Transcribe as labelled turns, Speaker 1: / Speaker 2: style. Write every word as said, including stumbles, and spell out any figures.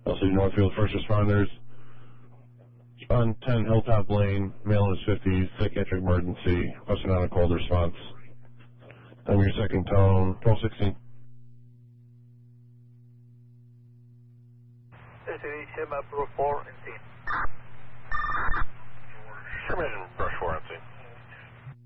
Speaker 1: Also, Northfield first responders. On ten Hilltop Lane, male is fifty, psychiatric emergency, question on a cold response. I'm your second tone, twelve sixteen.
Speaker 2: S A D, Sherman, Brush four, and scene.
Speaker 3: Sherman, Brush four, and scene.